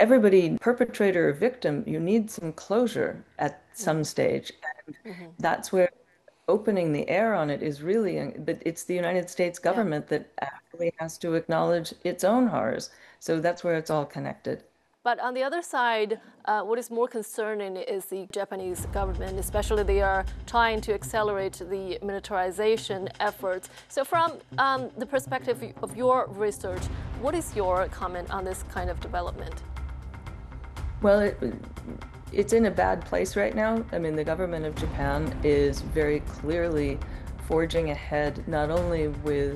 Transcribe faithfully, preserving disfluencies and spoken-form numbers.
everybody, perpetrator or victim, you need some closure at some Hmm. stage. And Hmm. that's where opening the air on it is really, but it's the United States Yeah. government that actually has to acknowledge its own horrors. So that's where it's all connected. But on the other side, uh, what is more concerning is the Japanese government, especially they are trying to accelerate the militarization efforts. So from um, the perspective of your research, what is your comment on this kind of development? Well, it, it's in a bad place right now. I mean, the government of Japan is very clearly forging ahead, not only with